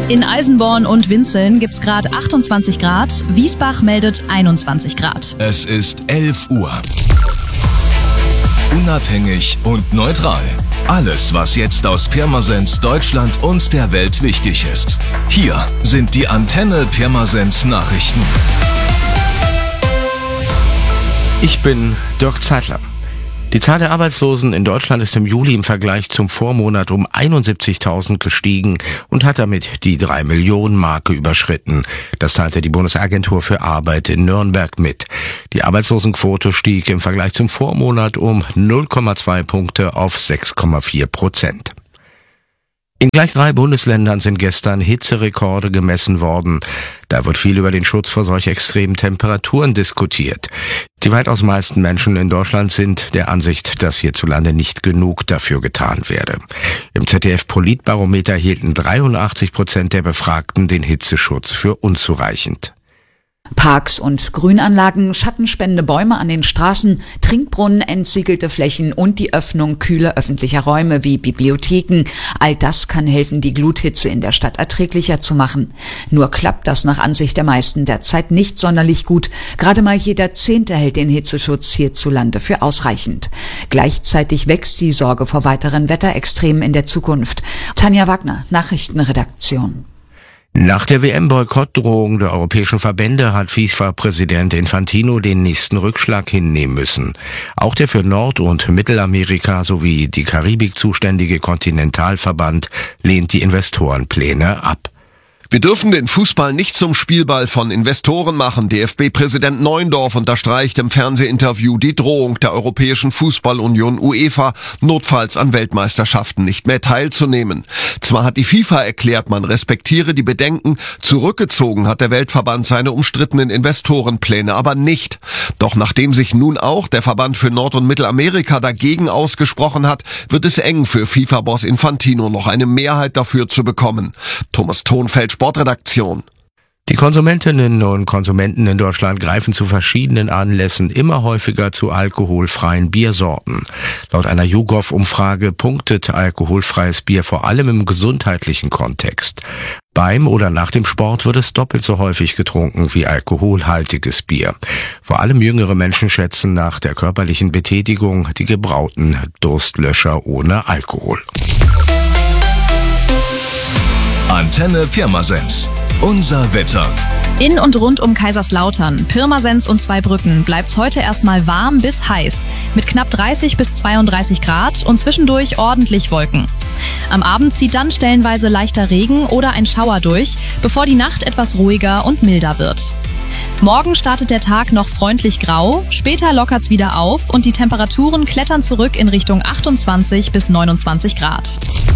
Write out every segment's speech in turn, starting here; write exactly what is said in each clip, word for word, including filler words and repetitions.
In Eisenborn und Winzeln gibt's gerade achtundzwanzig Grad, Wiesbach meldet einundzwanzig Grad. Es ist elf Uhr. Unabhängig und neutral. Alles, was jetzt aus Pirmasens, Deutschland und der Welt wichtig ist. Hier sind die Antenne Pirmasens Nachrichten. Ich bin Dirk Zeitler. Die Zahl der Arbeitslosen in Deutschland ist im Juli im Vergleich zum Vormonat um einundsiebzigtausend gestiegen und hat damit die drei Millionen Marke überschritten. Das teilte die Bundesagentur für Arbeit in Nürnberg mit. Die Arbeitslosenquote stieg im Vergleich zum Vormonat um null Komma zwei Punkte auf sechs Komma vier Prozent. In gleich drei Bundesländern sind gestern Hitzerekorde gemessen worden. Da wird viel über den Schutz vor solch extremen Temperaturen diskutiert. Die weitaus meisten Menschen in Deutschland sind der Ansicht, dass hierzulande nicht genug dafür getan werde. Im Z D F-Politbarometer hielten dreiundachtzig Prozent der Befragten den Hitzeschutz für unzureichend. Parks und Grünanlagen, schattenspendende Bäume an den Straßen, Trinkbrunnen, entsiegelte Flächen und die Öffnung kühler öffentlicher Räume wie Bibliotheken. All das kann helfen, die Gluthitze in der Stadt erträglicher zu machen. Nur klappt das nach Ansicht der meisten derzeit nicht sonderlich gut. Gerade mal jeder Zehnte hält den Hitzeschutz hierzulande für ausreichend. Gleichzeitig wächst die Sorge vor weiteren Wetterextremen in der Zukunft. Tanja Wagner, Nachrichtenredaktion. Nach der W M-Boykottdrohung der europäischen Verbände hat FIFA-Präsident Infantino den nächsten Rückschlag hinnehmen müssen. Auch der für Nord- und Mittelamerika sowie die Karibik zuständige Kontinentalverband lehnt die Investorenpläne ab. Wir dürfen den Fußball nicht zum Spielball von Investoren machen. D F B-Präsident Neuendorf unterstreicht im Fernsehinterview die Drohung der Europäischen Fußballunion UEFA, notfalls an Weltmeisterschaften nicht mehr teilzunehmen. Zwar hat die FIFA erklärt, man respektiere die Bedenken, zurückgezogen hat der Weltverband seine umstrittenen Investorenpläne aber nicht. Doch nachdem sich nun auch der Verband für Nord- und Mittelamerika dagegen ausgesprochen hat, wird es eng für FIFA-Boss Infantino, noch eine Mehrheit dafür zu bekommen. Thomas Thonfeld, Sportredaktion. Die Konsumentinnen und Konsumenten in Deutschland greifen zu verschiedenen Anlässen immer häufiger zu alkoholfreien Biersorten. Laut einer YouGov-Umfrage punktet alkoholfreies Bier vor allem im gesundheitlichen Kontext. Beim oder nach dem Sport wird es doppelt so häufig getrunken wie alkoholhaltiges Bier. Vor allem jüngere Menschen schätzen nach der körperlichen Betätigung die gebrauten Durstlöscher ohne Alkohol. Antenne Pirmasens. Unser Wetter. In und rund um Kaiserslautern, Pirmasens und Zweibrücken bleibt's heute erstmal warm bis heiß. Mit knapp dreißig bis zweiunddreißig Grad und zwischendurch ordentlich Wolken. Am Abend zieht dann stellenweise leichter Regen oder ein Schauer durch, bevor die Nacht etwas ruhiger und milder wird. Morgen startet der Tag noch freundlich grau, später lockert's wieder auf und die Temperaturen klettern zurück in Richtung achtundzwanzig bis neunundzwanzig Grad.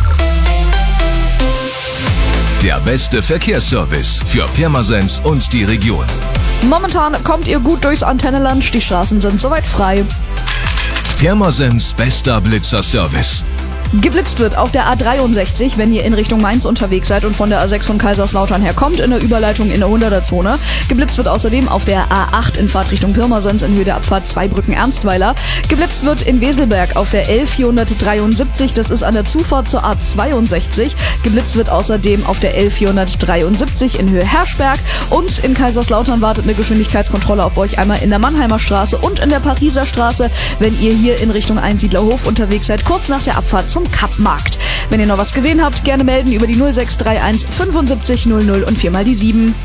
Der beste Verkehrsservice für Pirmasens und die Region. Momentan kommt ihr gut durchs Antenneland, die Straßen sind soweit frei. Pirmasens bester Blitzerservice. Geblitzt wird auf der A dreiundsechzig, wenn ihr in Richtung Mainz unterwegs seid und von der A sechs von Kaiserslautern herkommt, in der Überleitung in der hunderter Zone. Geblitzt wird außerdem auf der A acht in Fahrtrichtung Pirmasens in Höhe der Abfahrt Zweibrücken-Ernstweiler. Geblitzt wird in Weselberg auf der L vierhundertdreiundsiebzig, das ist an der Zufahrt zur A zweiundsechzig. Geblitzt wird außerdem auf der L vierhundertdreiundsiebzig in Höhe Herschberg. Und in Kaiserslautern wartet eine Geschwindigkeitskontrolle auf euch einmal in der Mannheimer Straße und in der Pariser Straße, wenn ihr hier in Richtung Einsiedlerhof unterwegs seid, kurz nach der Abfahrt zum Kappmarkt. Wenn ihr noch was gesehen habt, gerne melden über die null sechs drei eins fünfundsiebzig null null und viermal die sieben.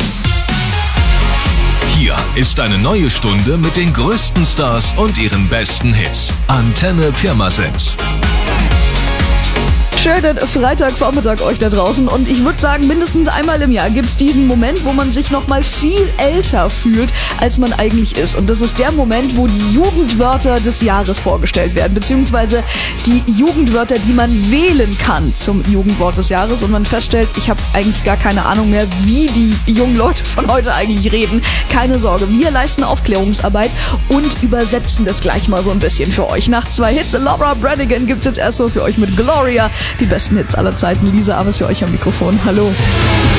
Hier ist eine neue Stunde mit den größten Stars und ihren besten Hits. Antenne Pirmasens. Schönen Freitagvormittag euch da draußen und ich würde sagen, mindestens einmal im Jahr gibt es diesen Moment, wo man sich noch mal viel älter fühlt, als man eigentlich ist. Und das ist der Moment, wo die Jugendwörter des Jahres vorgestellt werden, beziehungsweise die Jugendwörter, die man wählen kann zum Jugendwort des Jahres und man feststellt, ich habe eigentlich gar keine Ahnung mehr, wie die jungen Leute von heute eigentlich reden. Keine Sorge, wir leisten Aufklärungsarbeit und übersetzen das gleich mal so ein bisschen für euch. Nach zwei Hits, Laura Branigan gibt's jetzt erstmal für euch mit Gloria. Die besten Hits aller Zeiten. Lisa Ames für euch am Mikrofon. Hallo.